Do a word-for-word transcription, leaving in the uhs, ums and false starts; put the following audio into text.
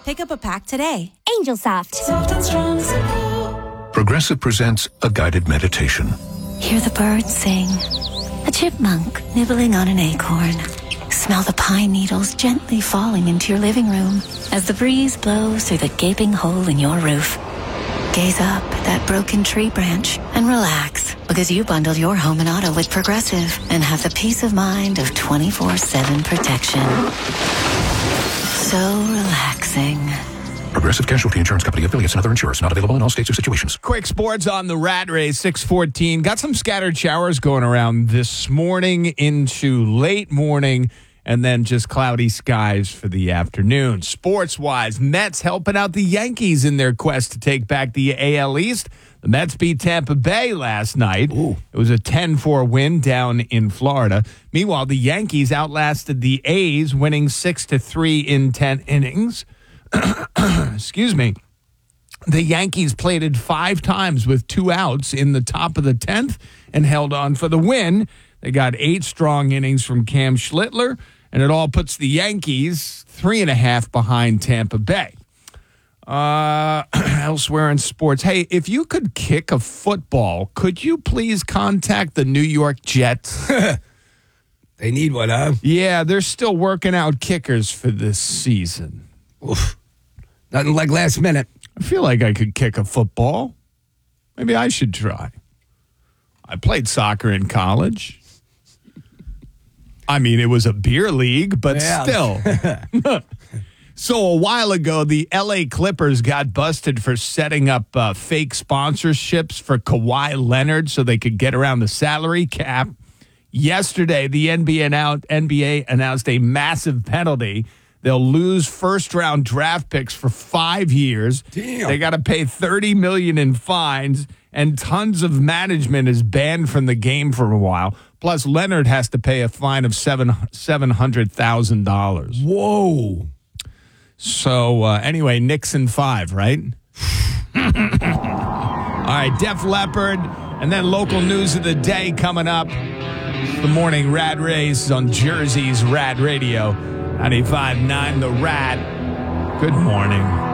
Pick up a pack today. Angel Soft. Soft and strong as a pillow. Progressive presents a guided meditation. Hear the birds sing. A chipmunk nibbling on an acorn. Smell the pine needles gently falling into your living room as the breeze blows through the gaping hole in your roof. Gaze up at that broken tree branch and relax, because you bundled your home and auto with Progressive and have the peace of mind of twenty-four seven protection. So relaxing. Progressive Casualty Insurance Company, affiliates, and other insurers. Not available in all states or situations. Quick sports on the Rat Race, six fourteen. Got some scattered showers going around this morning into late morning, and then just cloudy skies for the afternoon. Sports-wise, Mets helping out the Yankees in their quest to take back the A L East. The Mets beat Tampa Bay last night. Ooh. It was a ten four win down in Florida. Meanwhile, the Yankees outlasted the A's, winning six to three in ten innings. Excuse me. The Yankees plated five times with two outs in the top of the tenth and held on for the win. They got eight strong innings from Cam Schlittler, and it all puts the Yankees three and a half behind Tampa Bay. Uh, elsewhere in sports, hey, if you could kick a football, could you please contact the New York Jets? They need one, huh? Yeah, they're still working out kickers for this season. Oof. Nothing like last minute. I feel like I could kick a football. Maybe I should try. I played soccer in college. I mean, it was a beer league, but yeah. still. So a while ago, the L A Clippers got busted for setting up uh, fake sponsorships for Kawhi Leonard so they could get around the salary cap. Yesterday, the N B A announced a massive penalty. They'll lose first-round draft picks for five years. Damn. They got to pay thirty million dollars in fines, and tons of management is banned from the game for a while. Plus, Leonard has to pay a fine of seven seven hundred thousand dollars. Whoa. So, uh, anyway, Knicks in five, right? All right, Def Leppard, and then local news of the day coming up. The morning Rad Race on Jersey's Rad Radio. ninety-five point nine The Rat. Good morning.